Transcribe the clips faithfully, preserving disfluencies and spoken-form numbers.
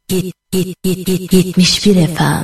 yetmiş bir efendim.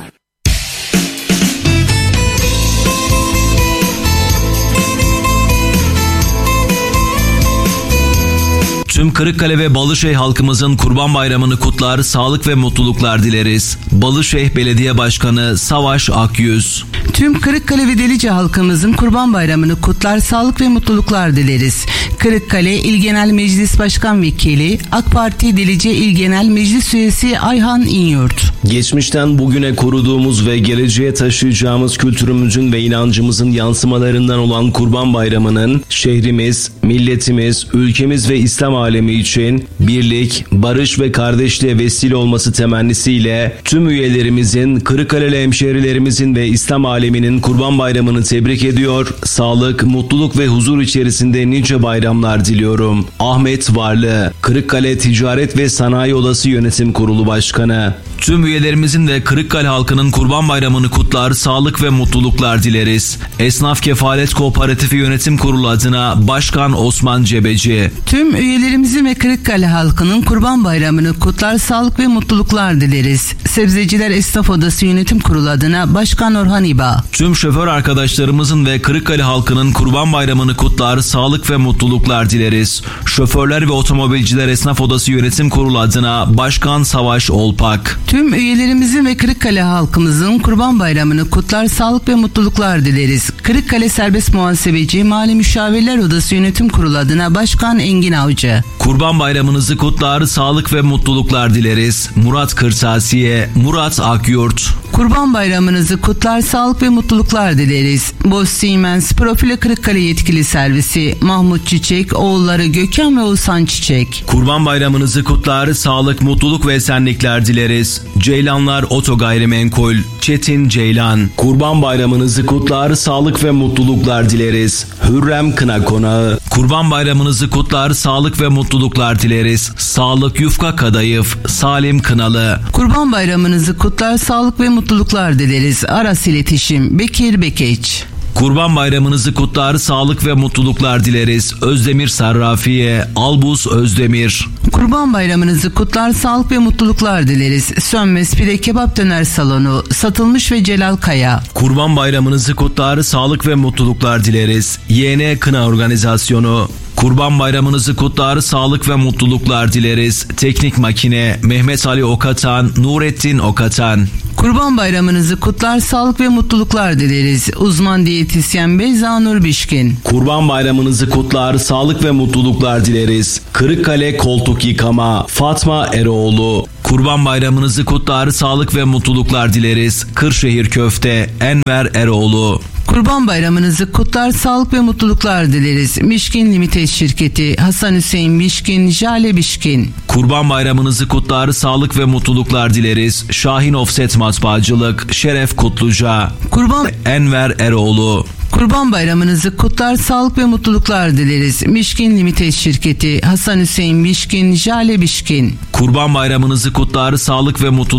Tüm Kırıkkale ve Balışehir halkımızın Kurban Bayramı'nı kutlar, sağlık ve mutluluklar dileriz. Balışehir Belediye Başkanı Savaş Akyüz. Tüm Kırıkkale ve Delice halkımızın Kurban Bayramı'nı kutlar, sağlık ve mutluluklar dileriz. Kırıkkale İl Genel Meclis Başkan Vekili, AK Parti Delice İl Genel Meclis Üyesi Ayhan İnyurt. Geçmişten bugüne koruduğumuz ve geleceğe taşıyacağımız kültürümüzün ve inancımızın yansımalarından olan Kurban Bayramı'nın şehrimiz, milletimiz, ülkemiz ve İslam alemi için birlik, barış ve kardeşliğe vesile olması temennisiyle tüm üyelerimizin, Kırıkkaleli hemşehrilerimizin ve İslam aleminin Kurban Bayramı'nı tebrik ediyor, sağlık, mutluluk ve huzur içerisinde nice bayramlar diliyorum. Ahmet Varlı, Kırıkkale Ticaret ve Sanayi Odası Yönetim Kurulu Başkanı. Tüm üyelerimizin ve Kırıkkale halkının Kurban Bayramı'nı kutlar, sağlık ve mutluluklar dileriz. Esnaf Kefalet Kooperatifi Yönetim Kurulu adına Başkan Osman Cebeci. Tüm üyelerimizin ve Kırıkkale halkının Kurban Bayramı'nı kutlar, sağlık ve mutluluklar dileriz. Sebzeciler Esnaf Odası Yönetim Kurulu adına Başkan Orhan İba. Tüm şoför arkadaşlarımızın ve Kırıkkale halkının Kurban Bayramı'nı kutlar, sağlık ve mutluluklar dileriz. Şoförler ve Otomobilciler Esnaf Odası Yönetim Kurulu adına Başkan Savaş Olpak. Tüm üyelerimizin ve Kırıkkale halkımızın Kurban Bayramı'nı kutlar, sağlık ve mutluluklar dileriz. Kırıkkale Serbest Muhasebeci Mali Müşavirler Odası Yönetim Kurulu adına Başkan Engin Avcı. Kurban Bayramınızı kutlar, sağlık ve mutluluklar dileriz. Murat Kırtasiye, Murat Akyurt. Kurban Bayramınızı kutlar, sağlık ve mutluluklar dileriz. Boz Siemens Profile Kırıkkale Yetkili Servisi Mahmut Çiçek, oğulları Gökhan ve Oğuzhan Çiçek. Kurban Bayramınızı kutlar, sağlık, mutluluk ve esenlikler dileriz. Ceylanlar Oto Gayrimenkul, Çetin Ceylan. Kurban Bayramınızı kutlar, sağlık ve mutluluklar dileriz. Hürrem Kına Konağı. Kurban Bayramınızı kutlar, sağlık ve mutluluklar dileriz. Sağlık Yufka Kadayıf, Salim Kınalı. Kurban Bayramınızı kutlar, sağlık ve mutluluklar dileriz. Aras İletişim Bekir Bekeç. Kurban Bayramınızı kutlar, sağlık ve mutluluklar dileriz. Özdemir Sarrafiye, Albus Özdemir. Kurban Bayramınızı kutlar, sağlık ve mutluluklar dileriz. Sönmez Pide Kebap Döner Salonu, Satılmış ve Celal Kaya. Kurban Bayramınızı kutlar, sağlık ve mutluluklar dileriz. Y N Kına Organizasyonu. Kurban Bayramınızı kutlar, sağlık ve mutluluklar dileriz. Teknik Makine, Mehmet Ali Okatan, Nurettin Okatan. Kurban Bayramınızı kutlar, sağlık ve mutluluklar dileriz. Uzman diyetisyen Beyza Nur Bişkin. Kurban Bayramınızı kutlar, sağlık ve mutluluklar dileriz. Kırıkkale Koltuk Yıkama, Fatma Eroğlu. Kurban Bayramınızı kutlar, sağlık ve mutluluklar dileriz. Kırşehir Köfte, Enver Eroğlu. Kurban Bayramınızı kutlar, sağlık ve mutluluklar dileriz. Mişkin Limited Şirketi Hasan Hüseyin Bişkin, Jale Bişkin. Kurban Bayramınızı kutlar, sağlık ve mutluluklar dileriz. Şahin Offset Matbaacılık, Şeref Kutluca. Kurban Enver Eroğlu. Kurban Bayramınızı kutlar, sağlık ve mutluluklar dileriz. Mişkin Limited Şirketi Hasan Hüseyin Bişkin, Jale Bişkin. Kurban Bayramınızı kutlar, sağlık ve mutluluklar